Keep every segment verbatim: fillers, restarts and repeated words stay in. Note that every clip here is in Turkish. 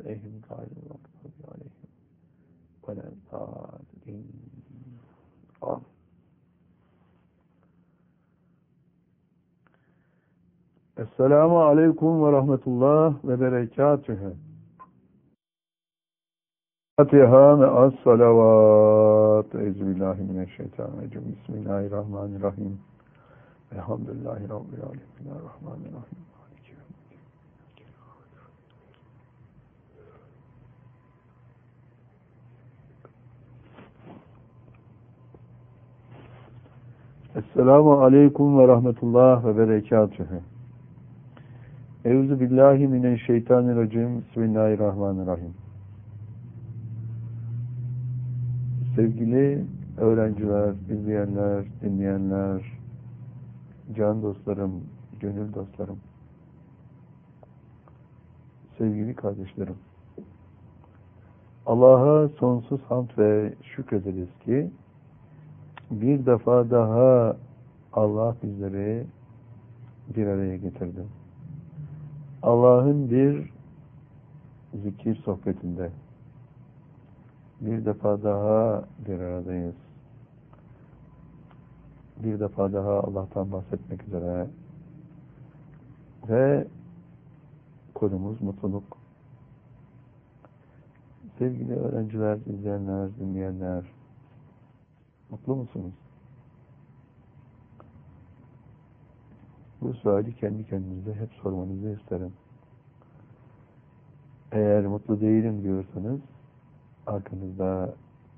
عليهم غير المغضوب عليهم ولا الضالين. Esselamu Aleyküm ve Rahmetullah ve Berekatühü. Fatiha ve as-salavat. Euzubillahimineşşeytanirracim. Bismillahirrahmanirrahim. Elhamdülillahi Rabbil alemin. Errahmanirrahim. Maliki yevmiddin. Esselamu Aleyküm ve Rahmetullah ve Berekatühü. Euzubillahimineşşeytanirracim. Bismillahirrahmanirrahim. Sevgili öğrenciler, izleyenler, dinleyenler, can dostlarım, gönül dostlarım, sevgili kardeşlerim, Allah'a sonsuz hamd ve şükrederiz ki bir defa daha Allah bizleri bir araya getirdi. Allah'ın bir zikir sohbetinde bir defa daha bir aradayız. Bir defa daha Allah'tan bahsetmek üzere ve konumuz mutluluk. Sevgili öğrenciler, izleyenler, dinleyenler, mutlu musunuz? Bu suali kendi kendinize hep sormanızı isterim. Eğer mutlu değilim diyorsanız arkanızda,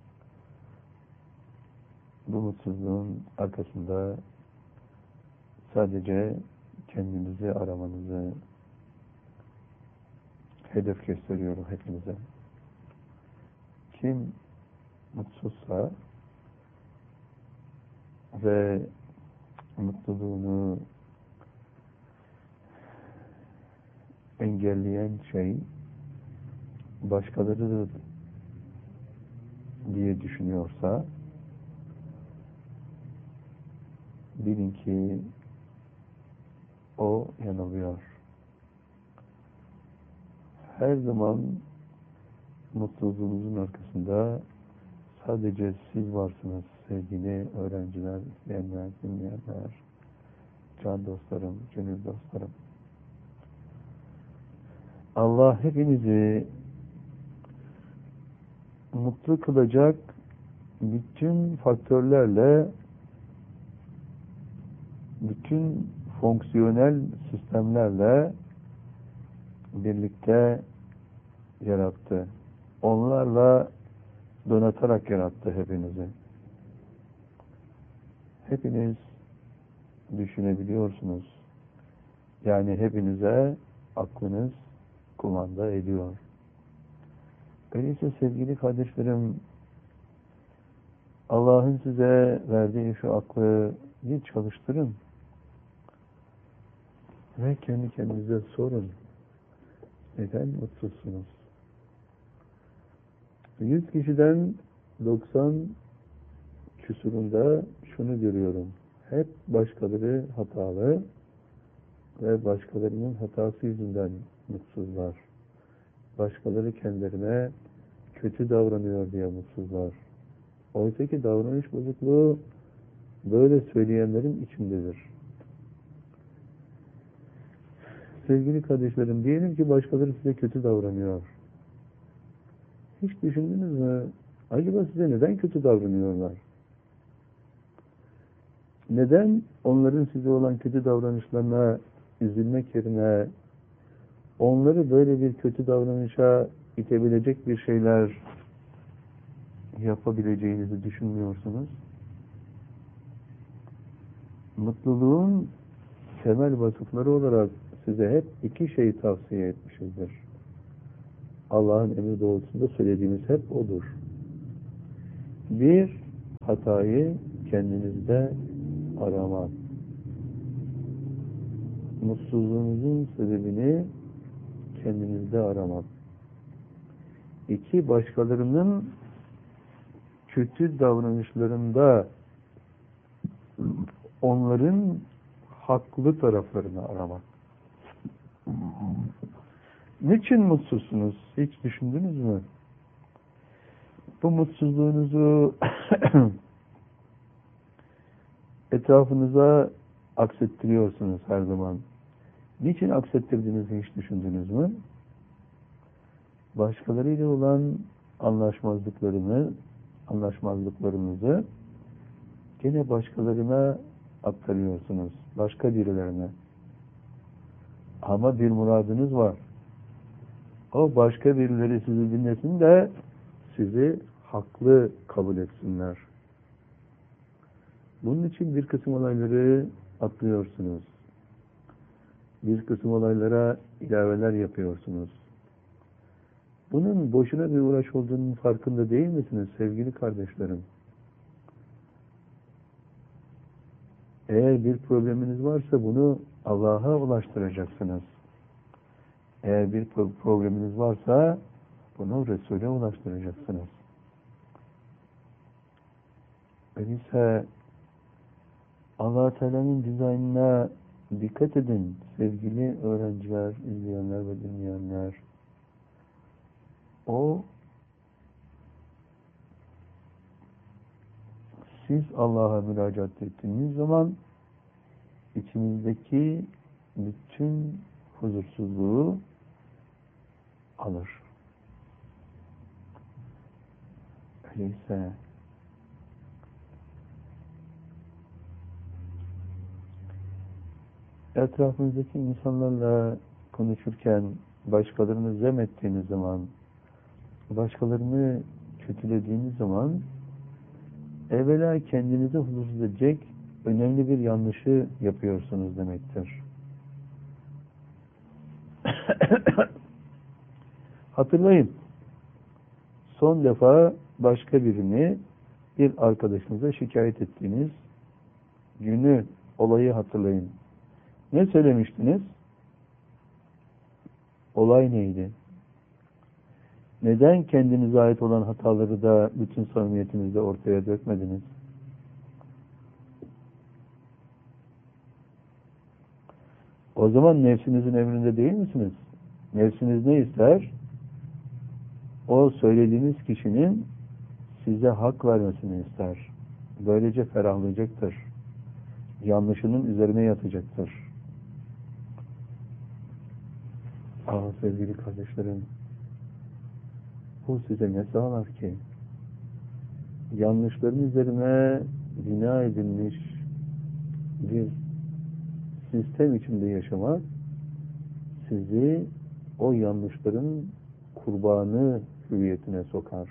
bu mutsuzluğun arkasında sadece kendinizi aramanızı hedef gösteriyorum hepinize. Kim mutsuzsa ve mutluluğunu engelleyen şey başkalarıdır diye düşünüyorsa bilin ki o yanılıyor. Her zaman mutluluğunuzun arkasında sadece siz varsınız sevgili öğrenciler, izleyenler, dinleyenler, can dostlarım, gönül dostlarım. Allah hepinizi mutlu kılacak bütün faktörlerle, bütün fonksiyonel sistemlerle birlikte yarattı. Onlarla donatarak yarattı hepinizi. Hepiniz düşünebiliyorsunuz. Yani hepinize aklınız kumanda ediyor. Öyleyse sevgili kardeşlerim, Allah'ın size verdiği şu aklı bir çalıştırın ve kendi kendinize sorun. Neden mutsuzsunuz? Yüz kişiden doksan küsurunda şunu görüyorum. Hep başkaları hatalı ve başkalarının hatası yüzünden mutsuzlar. Başkaları kendilerine kötü davranıyor diye mutsuzlar. Oysa ki davranış bozukluğu böyle söyleyenlerin içindedir. Sevgili kardeşlerim, diyelim ki başkaları size kötü davranıyor. Hiç düşündünüz mü? Acaba size neden kötü davranıyorlar? Neden onların size olan kötü davranışlarına üzülmek yerine onları böyle bir kötü davranışa itebilecek bir şeyler yapabileceğinizi düşünmüyorsunuz? Mutluluğun temel vasıfları olarak size hep iki şey tavsiye etmişizdir. Allah'ın emri doğrultusunda söylediğimiz hep odur. Bir, hatayı kendinizde aramak. Mutsuzluğunuzun sebebini kendinizde aramak. İki, başkalarının kötü davranışlarında onların haklı taraflarını aramak. Niçin mutsuzsunuz? Hiç düşündünüz mü? Bu mutsuzluğunuzu etrafınıza aksettiriyorsunuz her zaman. Niçin aksettirdiğinizi hiç düşündünüz mü? Başkalarıyla olan anlaşmazlıklarını, anlaşmazlıklarınızı gene başkalarına aktarıyorsunuz. Başka birilerine. Ama bir muradınız var. O başka birileri sizi dinlesin de sizi haklı kabul etsinler. Bunun için bir kısım olayları atlıyorsunuz. Bir kısım olaylara ilaveler yapıyorsunuz. Bunun boşuna bir uğraş olduğunun farkında değil misiniz sevgili kardeşlerim? Eğer bir probleminiz varsa bunu Allah'a ulaştıracaksınız. Eğer bir probleminiz varsa bunu Resul'e ulaştıracaksınız. Öyleyse Allah-u Teala'nın dizaynına dikkat edin sevgili öğrenciler, izleyenler ve dinleyenler. O siz Allah'a müracaat ettiğiniz zaman içinizdeki bütün huzursuzluğu alır. Öyleyse etrafınızdaki insanlarla konuşurken başkalarını zem ettiğiniz zaman, başkalarını kötülediğiniz zaman evvela kendinizi huzursuz edecek önemli bir yanlışı yapıyorsunuz demektir. Hatırlayın. Son defa başka birini bir arkadaşınıza şikayet ettiğiniz günü, olayı hatırlayın. Ne söylemiştiniz? Olay neydi? Neden kendinize ait olan hataları da bütün samimiyetinizle ortaya dökmediniz? O zaman nefsinizin emrinde değil misiniz? Nefsiniz ne ister? O söylediğiniz kişinin size hak vermesini ister. Böylece ferahlayacaktır. Yanlışının üzerine yatacaktır. Ah sevgili kardeşlerim, bu size ne sağlar ki? Yanlışların üzerine bina edilmiş bir sistem içinde yaşamak sizi o yanlışların kurbanı hüviyetine sokar.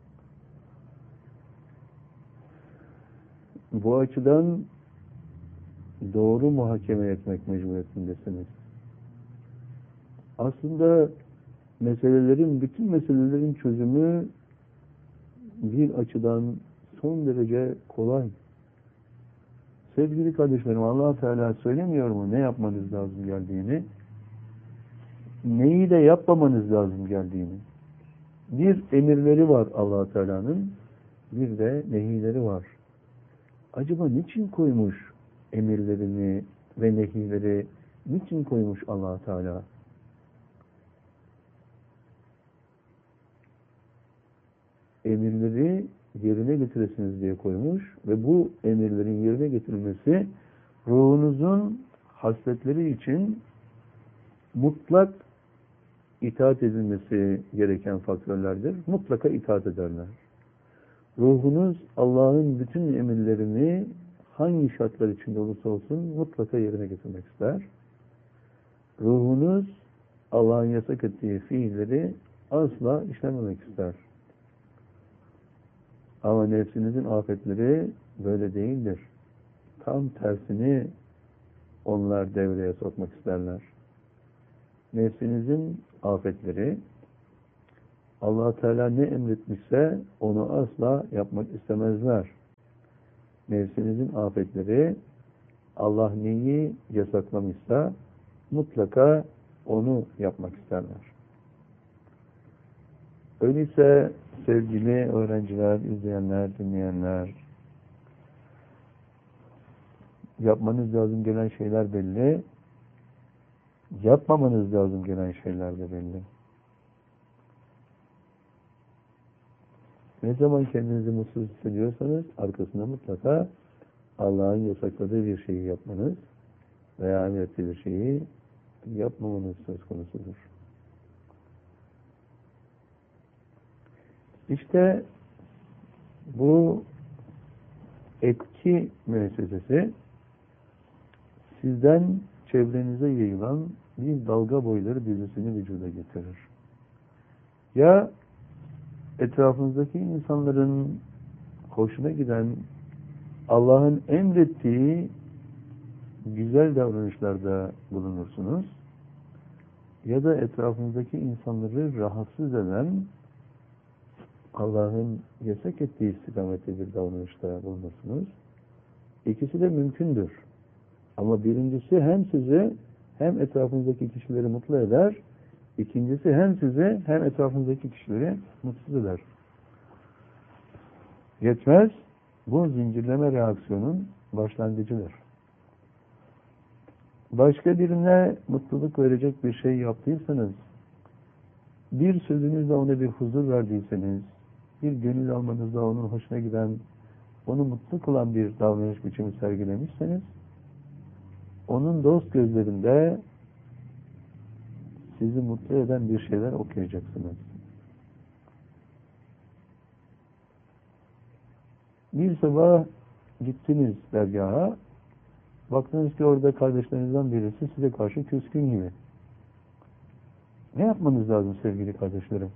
Bu açıdan doğru muhakeme etmek mecburiyetindesiniz. Aslında meselelerin, bütün meselelerin çözümü bir açıdan son derece kolay. Sevgili kardeşlerim, Allah Teala söylemiyor mu ne yapmanız lazım geldiğini? Neyi de yapmamanız lazım geldiğini. Bir emirleri var Allah Teala'nın, bir de nehileri var. Acaba niçin koymuş emirlerini ve nehileri, niçin koymuş Allah Teala? Emirleri yerine getiresiniz diye koymuş ve bu emirlerin yerine getirilmesi ruhunuzun hasletleri için mutlak itaat edilmesi gereken faktörlerdir. Mutlaka itaat ederler. Ruhunuz Allah'ın bütün emirlerini hangi şartlar içinde olursa olsun mutlaka yerine getirmek ister. Ruhunuz Allah'ın yasak ettiği fiilleri asla işlememek ister. Ama nefsinizin afetleri böyle değildir. Tam tersini onlar devreye sokmak isterler. Nefsinizin afetleri Allah Teala ne emretmişse onu asla yapmak istemezler. Nefsinizin afetleri Allah neyi yasaklamışsa mutlaka onu yapmak isterler. Öyleyse sevgili öğrenciler, izleyenler, dinleyenler, yapmanız lazım gelen şeyler belli. Yapmamanız lazım gelen şeyler de belli. Ne zaman kendinizi mutsuz hissediyorsanız arkasında mutlaka Allah'ın yasakladığı bir şeyi yapmanız veya emrettiği bir şeyi yapmamanız söz konusudur. İşte bu etki müessesesi sizden çevrenize yayılan bir dalga boyları dizisini vücuda getirir. Ya etrafınızdaki insanların hoşuna giden Allah'ın emrettiği güzel davranışlarda bulunursunuz ya da etrafınızdaki insanları rahatsız eden Allah'ın yasak ettiği istikamette bir davranışta bulunursunuz. İkisi de mümkündür. Ama birincisi hem sizi hem etrafınızdaki kişileri mutlu eder. İkincisi hem sizi hem etrafınızdaki kişileri mutsuz eder. Yetmez, bu zincirleme reaksiyonun başlangıcıdır. Başka birine mutluluk verecek bir şey yaptıysanız, bir sözünüzle ona bir huzur verdiyseniz, bir gönül almanızla onun hoşuna giden, onu mutlu kılan bir davranış biçimi sergilemişseniz, onun dost gözlerinde sizi mutlu eden bir şeyler okuyacaksınız. Bir sabah gittiniz dergaha, baktınız ki orada kardeşlerinizden birisi size karşı küskün gibi. Ne yapmanız lazım sevgili kardeşlerim?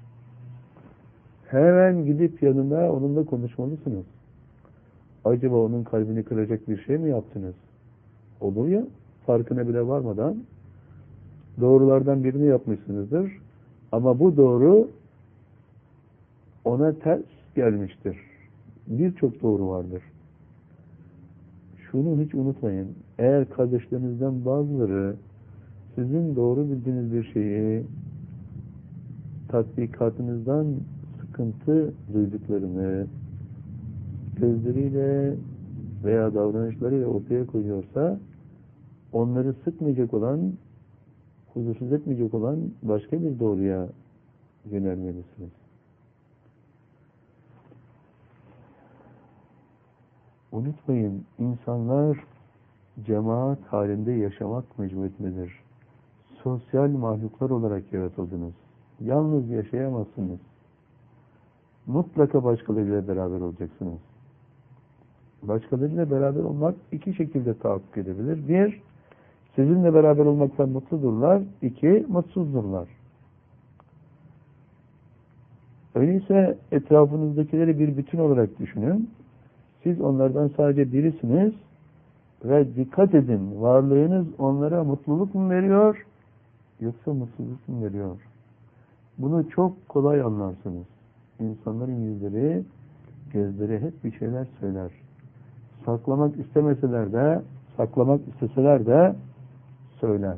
Hemen gidip yanına onunla konuşmalısınız. Acaba onun kalbini kıracak bir şey mi yaptınız? Olur ya, farkına bile varmadan doğrulardan birini yapmışsınızdır. Ama bu doğru ona ters gelmiştir. Birçok doğru vardır. Şunu hiç unutmayın. Eğer kardeşlerinizden bazıları sizin doğru bildiğiniz bir şeyi tatbikatınızdan sıkıntı duyduklarını gözleriyle veya davranışlarıyla ortaya koyuyorsa onları sıkmayacak olan, huzursuz etmeyecek olan başka bir doğruya yönelmelisiniz. Unutmayın, insanlar cemaat halinde yaşamak mecburiyetindedir. Sosyal mahluklar olarak yaratıldınız. Yalnız yaşayamazsınız. Mutlaka başkalarıyla beraber olacaksınız. Başkalarıyla beraber olmak iki şekilde tahakkuk edebilir. Bir, sizinle beraber olmaktan mutludurlar. İki, mutsuzdurlar. Öyleyse etrafınızdakileri bir bütün olarak düşünün. Siz onlardan sadece birisiniz ve dikkat edin, varlığınız onlara mutluluk mu veriyor yoksa mutsuzluk mu veriyor? Bunu çok kolay anlarsınız. İnsanların yüzleri, gözleri hep bir şeyler söyler. Saklamak istemeseler de, saklamak isteseler de söyler.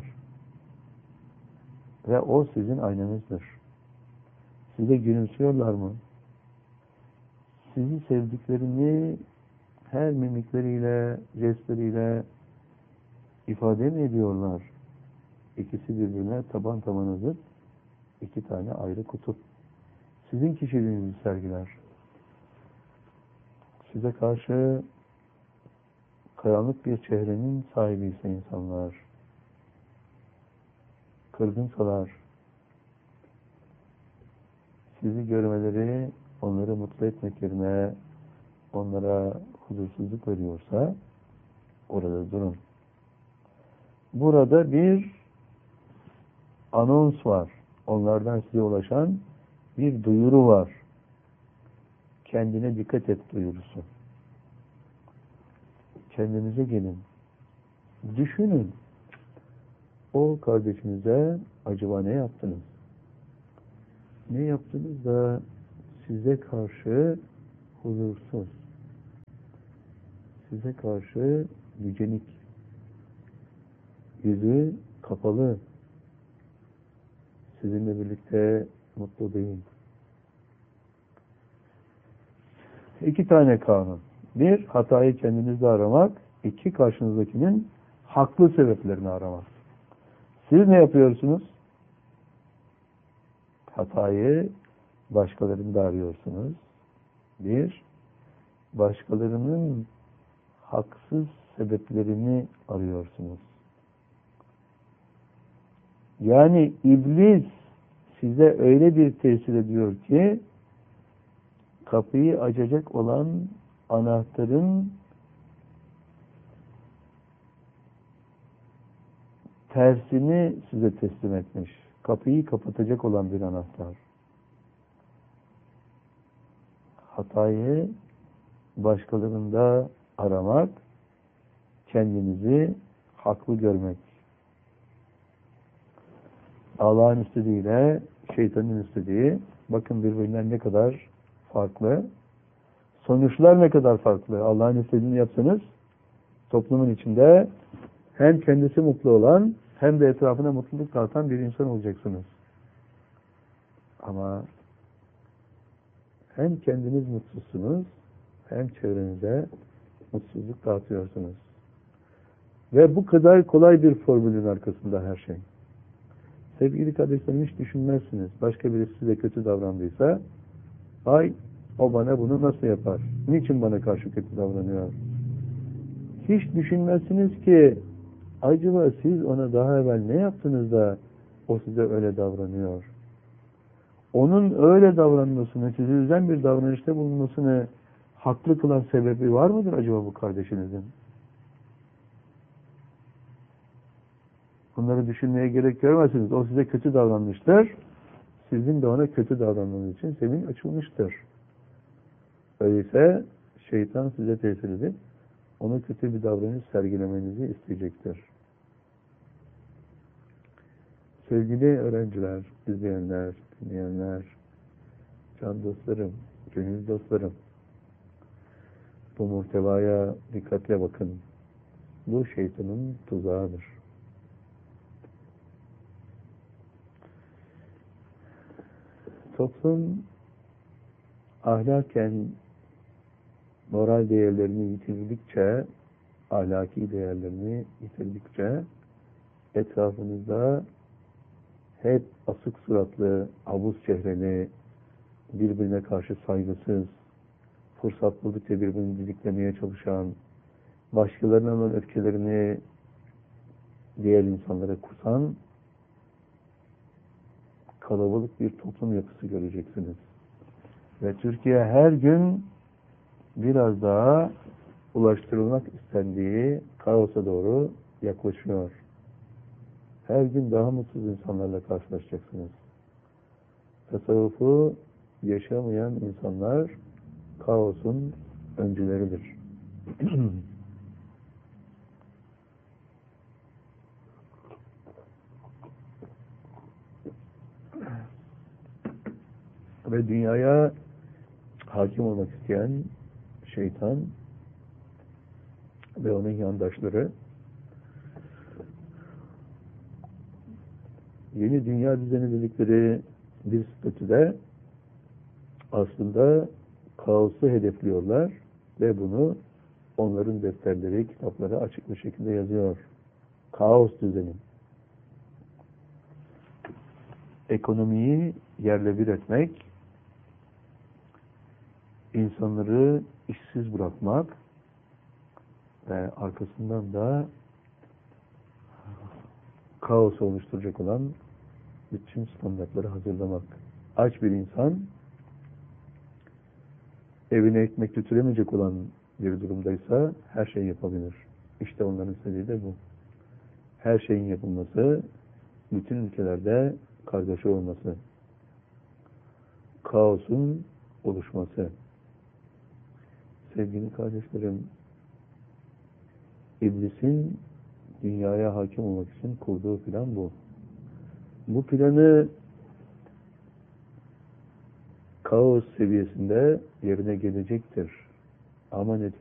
Ve o sizin aynanızdır. Size gülümsüyorlar mı? Sizi sevdiklerini her mimikleriyle, jestleriyle ifade mi ediyorlar? İkisi birbirine taban tabana zıt, iki tane ayrı kutup. Sizin kişiliğinizi sergiler. Size karşı karanlık bir çehrenin sahibi ise insanlar, kırgınsalar, sizi görmeleri onları mutlu etmek yerine onlara huzursuzluk veriyorsa orada durun. Burada bir anons var. Onlardan size ulaşan bir duyuru var. Kendine dikkat et duyurusu. Kendinize gelin. Düşünün. O kardeşinize acaba ne yaptınız? Ne yaptınız da size karşı huzursuz, size karşı yücelik, yüzü kapalı, sizinle birlikte mutlu değil. İki tane kanun. Bir, hatayı kendinizde aramak. İki, karşınızdakinin haklı sebeplerini aramak. Siz ne yapıyorsunuz? Hatayı başkalarında arıyorsunuz. Bir, başkalarının haksız sebeplerini arıyorsunuz. Yani iblis size öyle bir tesir ediyor ki kapıyı açacak olan anahtarın tersini size teslim etmiş. Kapıyı kapatacak olan bir anahtar. Hatayı başkalarında aramak, kendinizi haklı görmek. Allah'ın istediğiyle şeytanın istediği, bakın birbirinden ne kadar farklı. Sonuçlar ne kadar farklı. Allah'ın istediğini yapsanız, toplumun içinde hem kendisi mutlu olan, hem de etrafına mutluluk dağıtan bir insan olacaksınız. Ama hem kendiniz mutsuzsunuz, hem çevrenize mutsuzluk dağıtıyorsunuz. Ve bu kadar kolay bir formülün arkasında her şey. Sevgili kardeşlerim, hiç düşünmezsiniz. Başka birisi size kötü davrandıysa, ay o bana bunu nasıl yapar? Niçin bana karşı kötü davranıyor? Hiç düşünmezsiniz ki acaba siz ona daha evvel ne yaptınız da o size öyle davranıyor? Onun öyle davranmasını, sizi üzen bir davranışta bulunmasını haklı kılan sebebi var mıdır acaba bu kardeşinizin? Bunları düşünmeye gerek görmezsiniz. O size kötü davranmıştır. Sizin de ona kötü davranmanız için zemin açılmıştır. Öyleyse şeytan size tesir edip ona kötü bir davranış sergilemenizi isteyecektir. Sevgili öğrenciler, izleyenler, dinleyenler, can dostlarım, gönül dostlarım, bu muhtevaya dikkatle bakın. Bu şeytanın tuzağıdır. Toplum ahlaken moral değerlerini yitirdikçe, ahlaki değerlerini yitirdikçe etrafınızda hep asık suratlı, abuz çehreli, birbirine karşı saygısız, fırsat buldukça birbirini didiklemeye çalışan, başkalarına olan öfkelerini diğer insanlara kusan kalabalık bir toplum yapısı göreceksiniz. Ve Türkiye her gün biraz daha ulaştırılmak istendiği kaosa doğru yaklaşıyor. Her gün daha mutsuz insanlarla karşılaşacaksınız. Tasavvufu yaşamayan insanlar kaosun öncüleridir. Ve dünyaya hakim olmak isteyen şeytan ve onun yandaşları yeni dünya düzeni dedikleri bir statüde aslında kaosu hedefliyorlar ve bunu onların defterleri, kitapları açık bir şekilde yazıyor. Kaos düzeni. Ekonomiyi yerle bir etmek, insanları işsiz bırakmak ve arkasından da kaos oluşturacak olan bütün standartları hazırlamak. Aç bir insan evine ekmek götüremeyecek olan bir durumdaysa her şeyi yapabilir. İşte onların istediği de bu. Her şeyin yapılması, bütün ülkelerde kargaşa olması, kaosun oluşması. Sevgili kardeşlerim, İblisin dünyaya hakim olmak için kurduğu plan bu. Bu planı kaos seviyesinde yerine gelecektir. Ama neticede